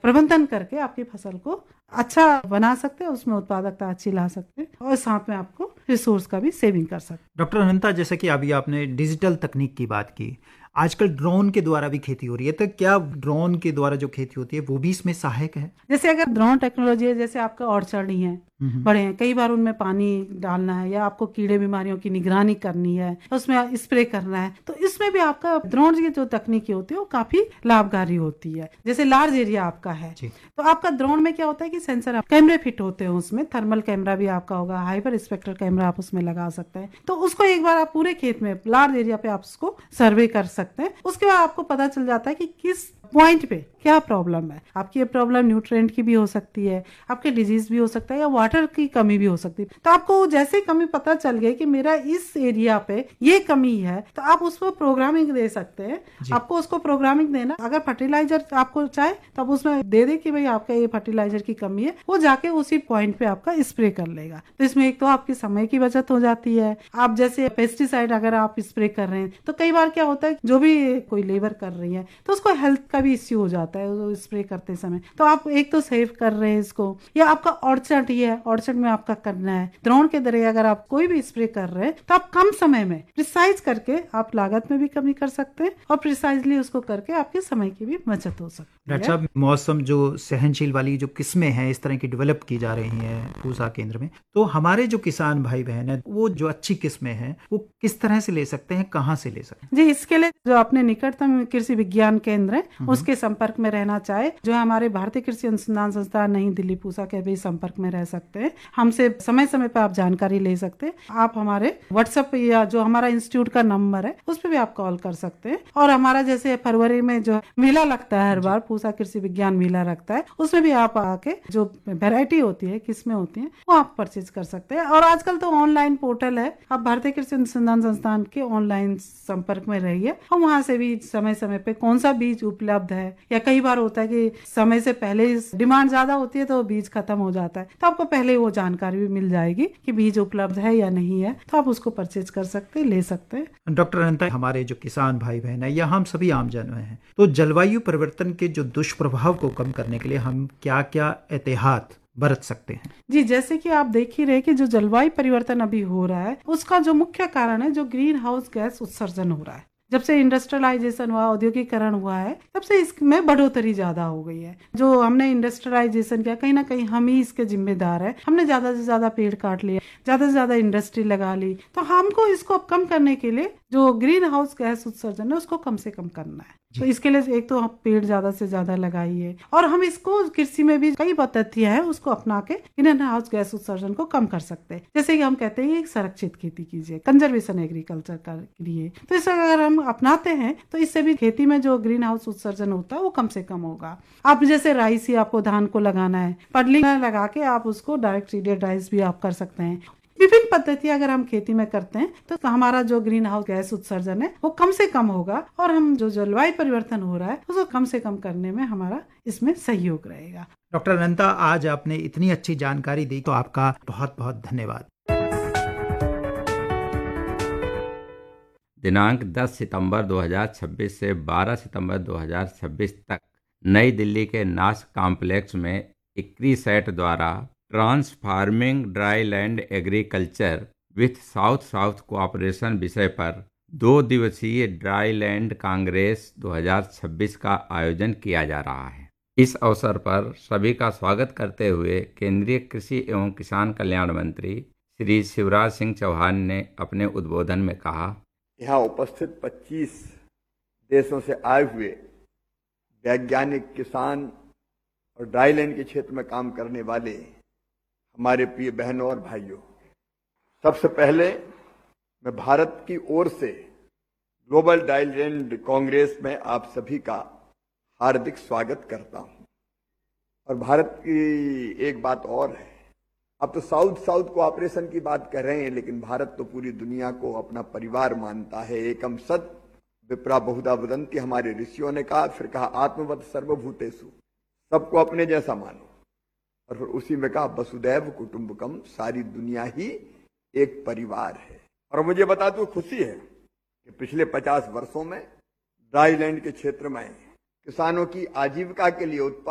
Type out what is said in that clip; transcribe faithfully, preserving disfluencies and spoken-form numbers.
प्रबंधन करके आपकी फसल को अच्छा बना सकते हैं, उसमें उत्पादकता अच्छी ला सकते हैं और साथ में आपको रिसोर्स का भी सेविंग कर सकते हैं। डॉक्टर अनंता, जैसे कि अभी आपने डिजिटल तकनीक की बात की, आजकल ड्रोन के द्वारा भी खेती हो रही है, तो क्या ड्रोन के द्वारा जो खेती होती है वो भी इसमें सहायक है? जैसे अगर ड्रोन टेक्नोलॉजी है, जैसे आपका ऑर्चर्ड है, बड़े हैं, कई बार उनमें पानी डालना है या आपको कीड़े बीमारियों की निगरानी करनी है, उसमें स्प्रे करना है, तो इसमें भी आपका ड्रोन की जो तकनीकी होती है वो काफी लाभकारी होती है। जैसे लार्ज एरिया आपका है तो आपका ड्रोन में क्या होता है कि सेंसर कैमरे फिट होते हैं, उसमें थर्मल कैमरा भी आपका होगा, हाइपर स्पेक्ट्रल कैमरा आप उसमें लगा सकते हैं, तो उसको एक बार आप पूरे खेत में लार्ज एरिया पे आप उसको सर्वे कर सकते हैं। उसके बाद आपको पता चल जाता है कि किस पॉइंट पे क्या प्रॉब्लम है। आपकी ये प्रॉब्लम न्यूट्रिएंट की भी हो सकती है, आपके डिजीज भी हो सकता है या वाटर की कमी भी हो सकती है। तो आपको जैसे कमी पता चल गई कि मेरा इस एरिया पे ये कमी है, तो आप उसको प्रोग्रामिंग दे सकते हैं। आपको उसको प्रोग्रामिंग देना, अगर फर्टिलाइजर आपको चाहे तो आप उसमें दे दे कि भाई आपका ये फर्टिलाइजर की कमी है, वो जाके उसी पॉइंट पे आपका स्प्रे कर लेगा। तो इसमें एक तो आपकी समय की बचत हो जाती है। आप जैसे पेस्टिसाइड अगर आप स्प्रे कर रहे हैं तो कई बार क्या होता है, जो भी कोई लेबर कर रही है तो उसको हेल्थ का भी इश्यू हो जाता है स्प्रे करते समय, तो आप एक तो सेव कर रहे हैं इसको। या आपका ऑर्चर्ड ही है, ऑर्चर्ड में आपका करना है, ड्रोन के जरिए अगर आप कोई भी स्प्रे कर रहे हैं तो आप कम समय में प्रिसाइज करके आप लागत में भी कमी कर सकते हैं और प्रिसाइजली उसको करके आपके समय की भी बचत हो सकती है। डॉक्टर साहब, मौसम जो सहनशील वाली जो किस्में हैं इस तरह की डेवलप की जा रही हैं पूसा केंद्र में, तो हमारे जो किसान भाई बहन है वो जो अच्छी किस्में हैं वो किस तरह से ले सकते हैं, कहाँ से ले सकते हैं? जी, इसके लिए जो अपने निकटतम कृषि विज्ञान केंद्र है उसके संपर्क में रहना चाहे, जो हमारे भारतीय कृषि अनुसंधान संस्थान नई दिल्ली पूसा के भी संपर्क में रह सकते हैं। हमसे समय समय पे आप जानकारी ले सकते हैं। आप हमारे व्हाट्सएप या जो हमारा इंस्टीट्यूट का नंबर है उस पर भी आप कॉल कर सकते हैं। और हमारा जैसे फरवरी में जो मेला लगता है, हर बार पूसा कृषि विज्ञान मेला रखता है, उसमें भी आप आके जो वेरायटी होती है, किस्में होती है, वो आप परचेज कर सकते हैं। और आजकल तो ऑनलाइन पोर्टल है, आप भारतीय कृषि अनुसंधान संस्थान के ऑनलाइन संपर्क में रहिए और वहाँ से भी समय समय पे कौन सा बीज उपलब्ध है, या कई बार होता है कि समय से पहले डिमांड ज्यादा होती है तो बीज खत्म हो जाता है, तो आपको पहले वो जानकारी भी मिल जाएगी कि बीज उपलब्ध है या नहीं है, तो आप उसको परचेज कर सकते हैं, ले सकते हैं। डॉक्टर अनंता, हमारे जो किसान भाई बहन है या हम सभी आम जन हैं, तो जलवायु परिवर्तन के जो दुष्प्रभाव को कम करने के लिए हम क्या क्या एहतियात बरत सकते हैं? जी, जैसे कि आप देख ही रहे कि जो जलवायु परिवर्तन अभी हो रहा है उसका जो मुख्य कारण है जो ग्रीन हाउस गैस उत्सर्जन हो रहा है। जब से इंडस्ट्रियलाइजेशन हुआ, औद्योगिकरण हुआ है, तब से इसमें बढ़ोतरी ज्यादा हो गई है। जो हमने इंडस्ट्रियलाइजेशन किया, कहीं ना कहीं हम ही इसके जिम्मेदार है। हमने ज्यादा से ज्यादा पेड़ काट लिया, ज्यादा से ज्यादा इंडस्ट्री लगा ली, तो हमको इसको कम करने के लिए जो ग्रीन हाउस गैस उत्सर्जन है उसको कम से कम करना है। तो इसके लिए एक तो हम पेड़ ज्यादा से ज्यादा लगाइए, और हम इसको कृषि में भी कई पद्धतियां हैं उसको अपना के ग्रीन हाउस गैस उत्सर्जन को कम कर सकते हैं। जैसे कि हम कहते हैं संरक्षित खेती कीजिए, कंजर्वेशन एग्रीकल्चर के लिए। तो इसे अगर हम अपनाते हैं तो इससे भी खेती में जो ग्रीन हाउस उत्सर्जन होता है वो कम से कम होगा। आप जैसे राइस ही आपको धान को लगाना है, पडलिंग लगा के आप उसको डायरेक्ट सीडेड राइस भी आप कर सकते हैं। विभिन्न पद्धतियां अगर हम खेती में करते हैं तो हमारा जो ग्रीन हाउस गैस उत्सर्जन है वो कम से कम होगा, और हम जो जलवायु परिवर्तन हो रहा है उसको कम से कम करने में हमारा इसमें सहयोग रहेगा। डॉक्टर अनंता, आज आपने इतनी अच्छी जानकारी दी, तो आपका बहुत बहुत धन्यवाद। दिनांक दस सितंबर दो हज़ार छब्बीस से बारह सितंबर दो हज़ार छब्बीस तक नई दिल्ली के नास कॉम्प्लेक्स में इक्रीसैट द्वारा transforming dry land agriculture with south south cooperation विषय पर दो दिवसीय ड्राई लैंड कांग्रेस दो हज़ार छब्बीस का आयोजन किया जा रहा है। इस अवसर पर सभी का स्वागत करते हुए केंद्रीय कृषि एवं किसान कल्याण मंत्री श्री शिवराज सिंह चौहान ने अपने उद्बोधन में कहा, यहाँ उपस्थित पच्चीस देशों से आए हुए वैज्ञानिक, किसान और ड्राईलैंड के क्षेत्र में काम करने वाले हमारे प्रिय बहनों और भाइयों, सबसे पहले मैं भारत की ओर से ग्लोबल ड्राईलैंड कांग्रेस में आप सभी का हार्दिक स्वागत करता हूं। और भारत की एक बात और है, अब तो साउथ साउथ कोऑपरेशन की बात कर रहे हैं, लेकिन भारत तो पूरी दुनिया को अपना परिवार मानता है। एकम सद विप्रा बहुधा वदंती, हमारे ऋषियों ने कहा, फिर कहा आत्मवत सर्वभूतेषु, सबको अपने जैसा मानो, और फिर उसी में कहा वसुदैव कुटुंबकम, सारी दुनिया ही एक परिवार है। और मुझे बता दूं, खुशी है कि पिछले पचास वर्षों में ड्राई लैंड के क्षेत्र में किसानों की आजीविका के लिए उत्पाद